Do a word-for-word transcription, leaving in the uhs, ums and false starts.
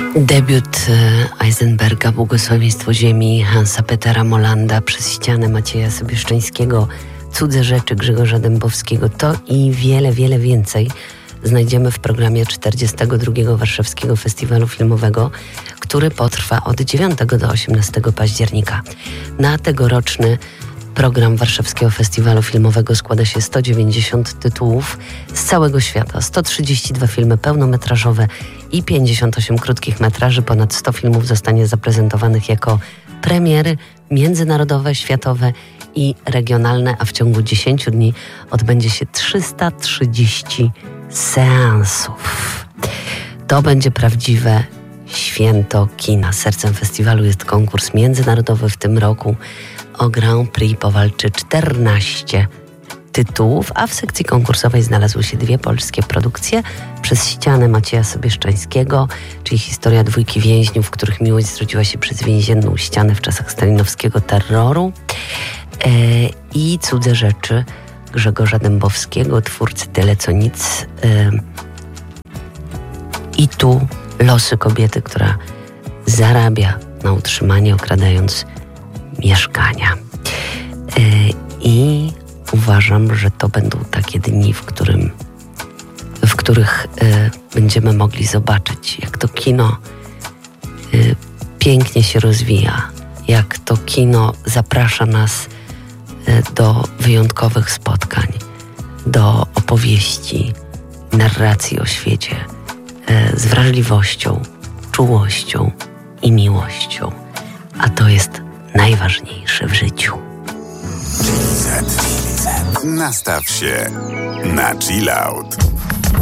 Debiut Eisenberga, Błogosławieństwo Ziemi Hansa Petera Mollanda, Przez ścianę Macieja Sobieszczańskiego, Cudze rzeczy Grzegorza Dębowskiego. To i wiele, wiele więcej znajdziemy w programie czterdziestego drugiego Warszawskiego Festiwalu Filmowego, który potrwa od dziewiątego do osiemnastego października. Na tegoroczny program Warszawskiego Festiwalu Filmowego składa się sto dziewięćdziesiąt tytułów z całego świata, sto trzydzieści dwa filmy pełnometrażowe i pięćdziesiąt osiem krótkich metraży. Ponad sto filmów zostanie zaprezentowanych jako premiery międzynarodowe, światowe i regionalne, a w ciągu dziesięciu dni odbędzie się trzysta trzydzieści seansów. To będzie prawdziwe święto kina. Sercem festiwalu jest konkurs międzynarodowy. W tym roku o Grand Prix powalczy czternaście tytułów, a w sekcji konkursowej znalazły się dwie polskie produkcje. Przez ścianę Macieja Sobieszczańskiego, czyli historia dwójki więźniów, których miłość zrodziła się przez więzienną ścianę w czasach stalinowskiego terroru, e, i Cudze rzeczy Grzegorza Dębowskiego, twórcy Tyle co nic. E, I tu losy kobiety, która zarabia na utrzymanie, okradając mieszkania. Yy, I uważam, że to będą takie dni, w, którym, w których yy, będziemy mogli zobaczyć, jak to kino yy, pięknie się rozwija, jak to kino zaprasza nas yy, do wyjątkowych spotkań, do opowieści, narracji o świecie yy, z wrażliwością, czułością i miłością. A to jest najważniejsze w życiu. Nastaw się na chill out.